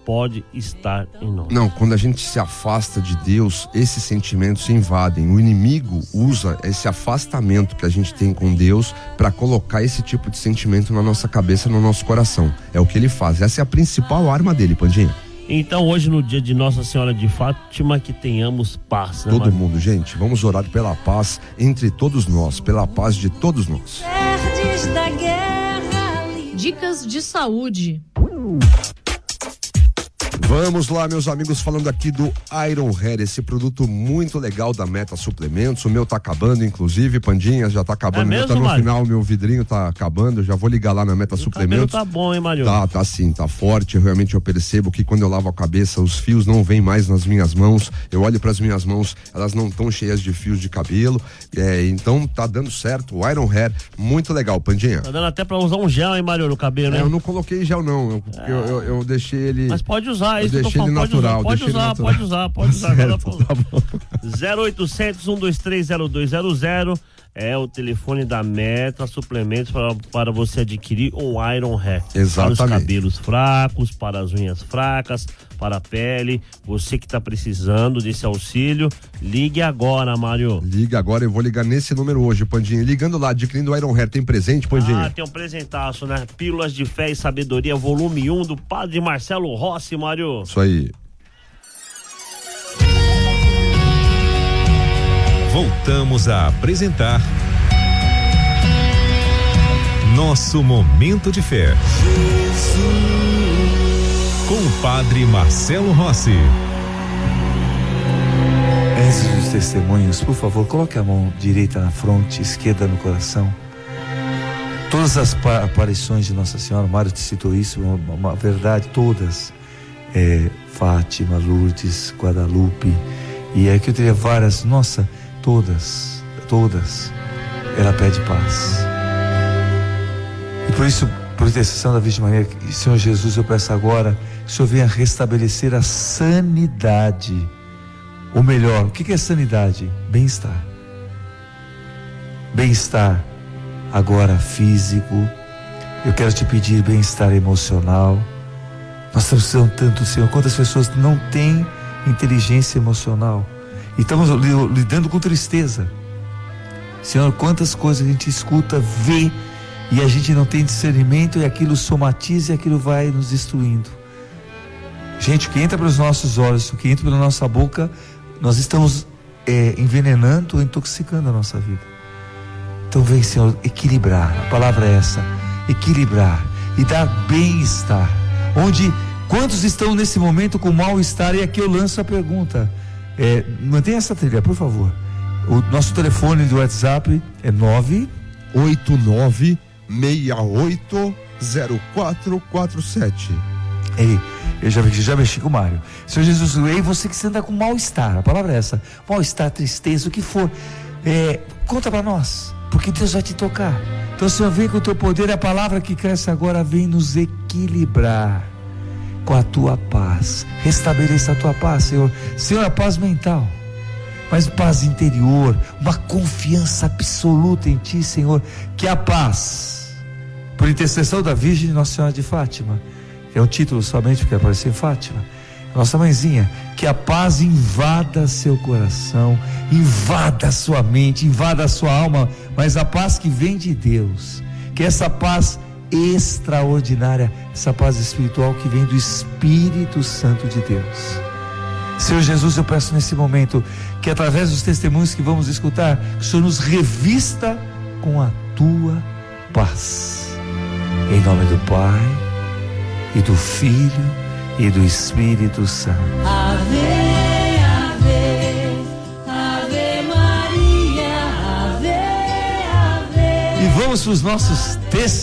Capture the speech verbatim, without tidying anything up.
pode estar em nós. Não, quando a gente se afasta de Deus, esses sentimentos se invadem. O inimigo usa esse afastamento que a gente tem com Deus para colocar esse tipo de sentimento na nossa cabeça, no nosso coração. É o que ele faz. Essa é a principal arma dele, Pandinha. Então hoje, no dia de Nossa Senhora de Fátima, que tenhamos paz, né, todo Mário? mundo, gente, vamos orar pela paz entre todos nós, pela paz de todos nós. Dicas de saúde. Vamos lá, meus amigos, falando aqui do Iron Hair, esse produto muito legal da Meta Suplementos. O meu tá acabando, inclusive, Pandinha, já tá acabando. É mesmo, tá no Mário? final, meu vidrinho tá acabando. Já vou ligar lá na Meta O Suplementos. cabelo tá bom, hein, Mário? Tá, tá sim, tá forte. Realmente eu percebo que quando eu lavo a cabeça, os fios não vêm mais nas minhas mãos. Eu olho pras minhas mãos, elas não estão cheias de fios de cabelo. É, então tá dando certo. O Iron Hair, muito legal, Pandinha. Tá dando até pra usar um gel, hein, Mário, no cabelo, né? É, eu não coloquei gel, não. Eu, é. eu, eu, eu deixei ele. Mas pode usar, eu isso que eu tô deixei ele falando. natural. Pode usar, natural. pode usar, pode usar, Certo, pode usar. tá bom. zero oitocentos, um dois três, zero dois zero zero é o telefone da Meta Suplementos para, para você adquirir um Iron Hair. Exatamente. Para os cabelos fracos, para as unhas fracas, para a pele. Você que está precisando desse auxílio, ligue agora, Mário. Liga agora, eu vou ligar nesse número hoje, Pandinha. Ligando lá, adquirindo o Iron Hair, tem presente, Pandinha? Ah, tem um presentaço, né? Pílulas de Fé e Sabedoria, volume um, do Padre Marcelo Rossi, Mário. Isso aí. Voltamos a apresentar Nosso Momento de Fé com o Padre Marcelo Rossi. Antes dos testemunhos, por favor, coloque a mão direita na fronte, esquerda no coração. Todas as aparições de Nossa Senhora, o Mário te citou isso, uma, uma verdade, todas. É, Fátima, Lourdes, Guadalupe, e aqui eu teria várias, nossa, todas, todas, ela pede paz. E por isso, por intercessão da Virgem Maria, Senhor Jesus, eu peço agora que o Senhor venha restabelecer a sanidade. Ou melhor, o que é sanidade? Bem-estar. Bem-estar agora físico. Eu quero te pedir bem-estar emocional. Nós estamos precisando tanto, Senhor. Quantas pessoas não têm inteligência emocional e estamos lidando com tristeza, Senhor? Quantas coisas a gente escuta, vê, e a gente não tem discernimento, e aquilo somatiza e aquilo vai nos destruindo. Gente, o que entra pelos nossos olhos, o que entra pela nossa boca, nós estamos é, envenenando ou intoxicando a nossa vida. Então vem, Senhor, equilibrar, a palavra é essa, equilibrar e dar bem-estar. Onde, quantos estão nesse momento com mal-estar? E aqui eu lanço a pergunta, é, mantenha essa trilha, por favor. O nosso telefone do WhatsApp é nove oito nove seis oito zero quatro quatro sete. Ei, eu já, já mexi com o Mário. Senhor Jesus, ei, você que anda com mal-estar, a palavra é essa, mal-estar, tristeza, o que for, é, conta para nós, porque Deus vai te tocar. Então, Senhor, vem com o teu poder, a palavra que cresce agora vem nos equilibrar com a tua paz. Restabeleça a tua paz, Senhor. Senhor, a paz mental, mas paz interior, uma confiança absoluta em ti, Senhor. Que a paz, por intercessão da Virgem Nossa Senhora de Fátima, que é um título somente porque apareceu em Fátima, nossa mãezinha, que a paz invada seu coração, invada a sua mente, invada a sua alma, mas a paz que vem de Deus, que essa paz extraordinária, essa paz espiritual que vem do Espírito Santo de Deus. Senhor Jesus, eu peço nesse momento que através dos testemunhos que vamos escutar, que o Senhor nos revista com a tua paz, em nome do Pai e do Filho e do Espírito Santo. Ave, ave, ave Maria, ave, ave. E vamos para os nossos testemunhos.